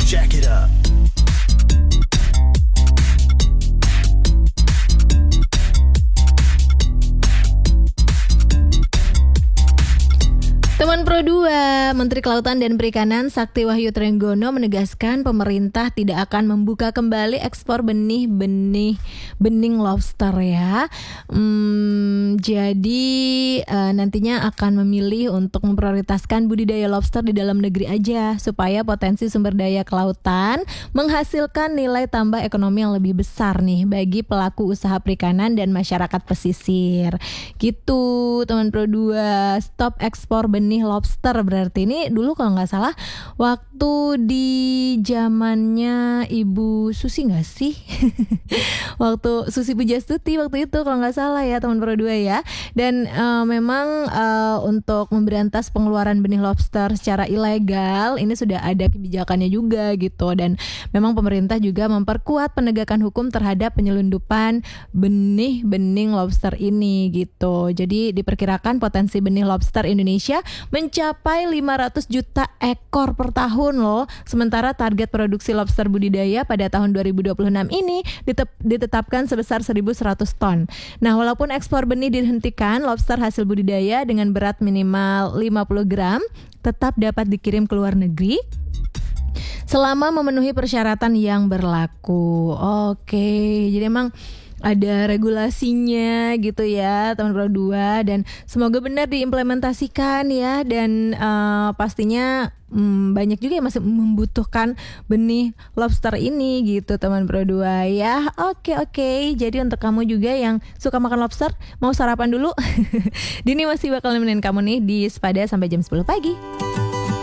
Jack it up. Teman Pro 2, Menteri Kelautan dan Perikanan Sakti Wahyu Trenggono menegaskan pemerintah tidak akan membuka kembali ekspor benih lobster ya. Jadi nantinya akan memilih untuk memprioritaskan budidaya lobster di dalam negeri aja supaya potensi sumber daya kelautan menghasilkan nilai tambah ekonomi yang lebih besar nih bagi pelaku usaha perikanan dan masyarakat pesisir. Gitu teman Pro 2, stop ekspor benih lobster berarti ini dulu kalau nggak salah waktu di zamannya Ibu Susi nggak sih? Waktu Susi Pujastuti waktu itu kalau nggak salah ya teman Pro 2 ya. Dan memang untuk memberantas pengeluaran benih lobster secara ilegal ini sudah ada kebijakannya juga gitu. Dan memang pemerintah juga memperkuat penegakan hukum terhadap penyelundupan benih lobster ini gitu. Jadi diperkirakan potensi benih lobster Indonesia mencapai 500 juta ekor per tahun loh. Sementara target produksi lobster budidaya pada tahun 2026 ini ditetapkan sebesar 1.100 ton. Nah, walaupun ekspor benih dihentikan, lobster hasil budidaya dengan berat minimal 50 gram tetap dapat dikirim ke luar negeri selama memenuhi persyaratan yang berlaku. Oke, jadi emang ada regulasinya gitu ya teman Pro 2 dan semoga benar diimplementasikan ya dan pastinya banyak juga yang masih membutuhkan benih lobster ini gitu teman Pro 2 ya. Oke. Jadi untuk kamu juga yang suka makan lobster, mau sarapan dulu. Dini masih bakal nemenin kamu nih di Sepada sampai jam 10 pagi.